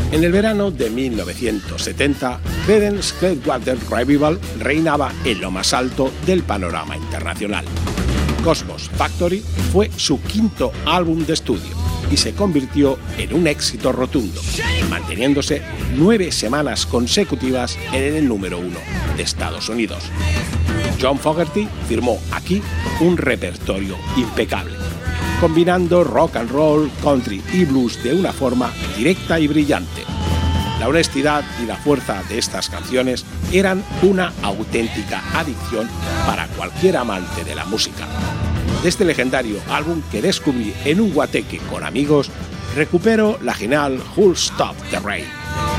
En el verano de 1970, Creedence Clearwater Revival reinaba en lo más alto del panorama internacional. Cosmos Factory fue su quinto álbum de estudio y se convirtió en un éxito rotundo, manteniéndose 9 semanas consecutivas en el número 1 de Estados Unidos. John Fogerty firmó aquí un repertorio impecable, combinando rock and roll, country y blues de una forma directa y brillante. La honestidad y la fuerza de estas canciones eran una auténtica adicción para cualquier amante de la música. De este legendario álbum que descubrí en un guateque con amigos, recupero la genial Who'll Stop the Rain.